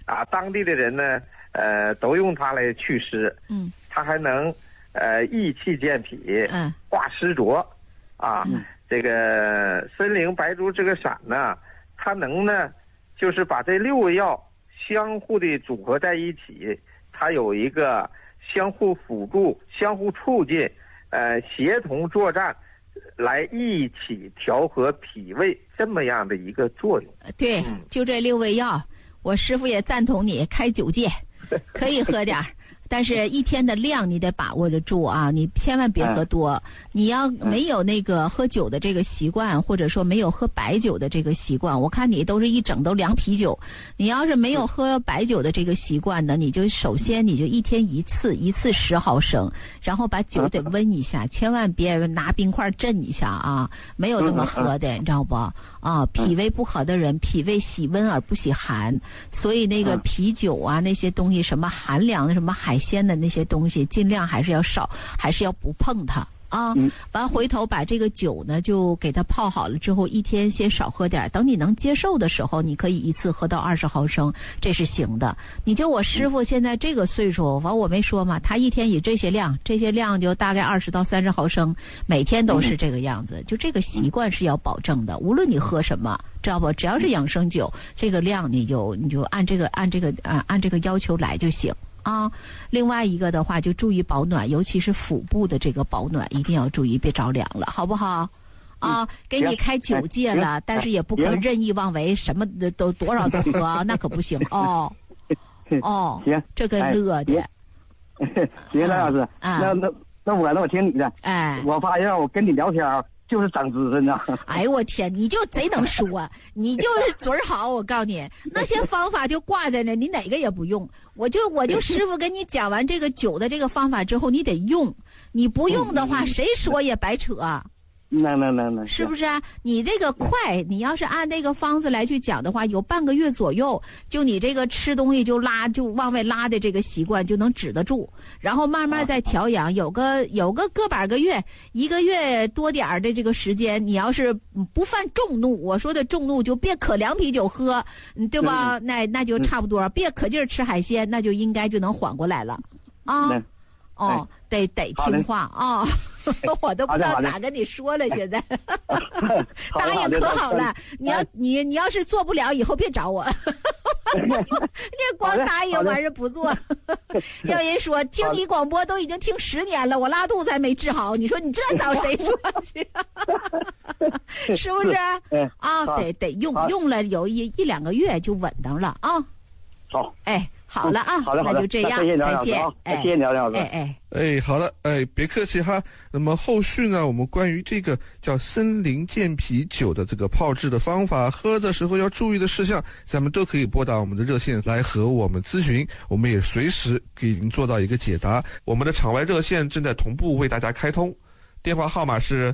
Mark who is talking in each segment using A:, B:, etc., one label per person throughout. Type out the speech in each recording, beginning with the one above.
A: 当地的人呢，都用它来祛湿。它还能益气健脾，化湿浊，这个参苓白术这个散呢，它能呢，就是把这6味药相互的组合在一起，它有一个相互辅助、相互促进，协同作战，来一起调和脾胃这么样的一个作用。
B: 对，就这6味药，我师傅也赞同你开9戒，可以喝点儿。但是一天的量你得把握得住啊，你千万别喝多。你要没有那个喝酒的这个习惯，或者说没有喝白酒的这个习惯，我看你都是一整都凉啤酒。你要是没有喝白酒的这个习惯呢，你就首先你就一天一次10毫升，然后把酒得温一下，千万别拿冰块震一下啊，没有这么喝的，你知道不？脾胃不好的人，脾胃喜温而不喜寒，所以那个啤酒啊那些东西，什么寒凉的什么海鲜的那些东西，尽量还是要少，还是要不碰它啊。完回头把这个酒呢就给它泡好了之后，一天先少喝点，等你能接受的时候，你可以一次喝到20毫升，这是行的。你就我师傅现在这个岁数，完我没说嘛，他一天以这些量就大概20到30毫升，每天都是这个样子。就这个习惯是要保证的，无论你喝什么，知道不？只要是养生酒，这个量你就按这个要求来就行。另外一个的话就注意保暖，尤其是腹部的这个保暖一定要注意，别着凉了，好不好？给你开9戒了，但是也不可任意妄为，什么的都多少都喝，那可不行哦。行，这个乐的。
C: 行，张老师，那我听你的。我发现我跟你聊天就是长知识呢。
B: 哎呦我天，你就贼能说，你就是嘴好。我告诉你，那些方法就挂在那，你哪个也不用。我就师傅跟你讲完这个酒的这个方法之后，你得用。你不用的话，谁说也白扯。
C: 那
B: 是不是啊？你这个快，你要是按那个方子来去讲的话，有半个月左右，就你这个吃东西就往外拉的这个习惯就能止得住，然后慢慢再调养，有个个把个月，1个月多点儿的这个时间，你要是不犯众怒，我说的众怒就别可凉啤酒喝，对吧？那就差不多，别可劲儿吃海鲜，那就应该就能缓过来了啊。得听话啊！我都不知道咋跟你说了，现在答应可好了。你要是做不了，以后别找我。你光答应完事不做，要人说听你广播都已经听10年了，我拉肚子还没治好，你说你这找谁说去？是不是？得用了有1、2个月就稳当了啊。
C: 好，
B: 好了啊，
C: 好的，
B: 那就这样，再见。
C: 谢谢梁老师。
D: 好了，别客气哈。那么后续呢，我们关于这个叫参苓健脾酒的这个泡制的方法，喝的时候要注意的事项，咱们都可以拨打我们的热线来和我们咨询，我们也随时给您做到一个解答。我们的场外热线正在同步为大家开通，电话号码是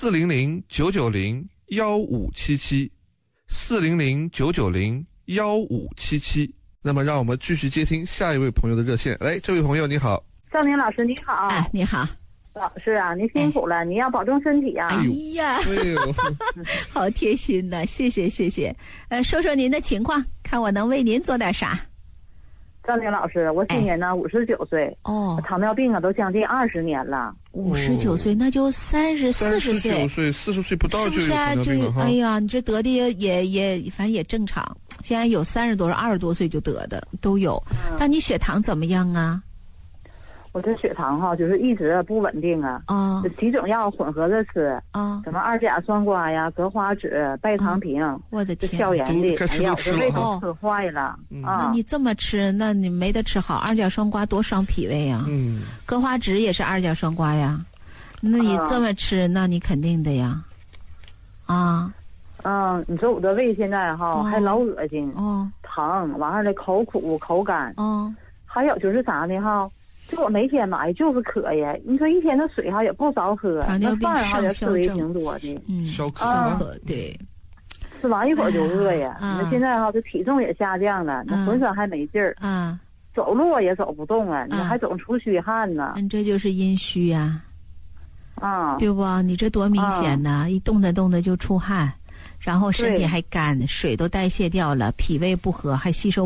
D: 400-990-1577，400-990-1577。那么让我们继续接听下一位朋友的热线。来，这位朋友你好。
E: 少年老师你好。
B: 你好。
E: 老师啊，您辛苦了，你要保重身体啊。
B: 哎呀，好贴心的，谢谢。说说您的情况，看我能为您做点啥。
E: 少年老师，我今年呢59岁，糖尿病都将近20年了。
B: 59岁，那就40岁
D: ，40岁不到就有糖尿病了哈。
B: 哎呀，你这得的也反正也正常。现在有30多、20多岁就得的都有，但你血糖怎么样啊？
E: 我这血糖就是一直不稳定啊。几种药混合着吃什么2甲双胍呀、格花酯、拜糖平，
B: 我的天，
E: 消炎的，
D: 该吃都吃了，
E: 我这胃都吃坏了。
B: 那你这么吃，那你没得吃好。2甲双胍多伤脾胃呀。格花酯也是2甲双胍呀，那你这么吃，那你肯定的呀。
E: 你说我的胃现在还老恶心，疼，完了口苦口干，还有就是啥呢就我每天买就是渴呀，你说一天的水也不少喝，那饭也吃的也挺多的，
D: 消渴
B: 对，
E: 吃完一会儿就饿呀。那现在这体重也下降了，那浑身还没劲儿，走路也走不动了，你还总出虚汗呢。
B: 你这就是阴虚呀，对不？你这多明显呢，一动的就出汗。然后身体还干，水都代谢掉了，脾胃不和，还吸收